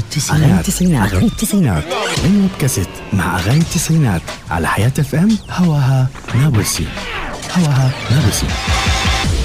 أغاني التسعينات غنوة كاسيت مع أغاني التسعينات على حياة FM. هواها نابلسي.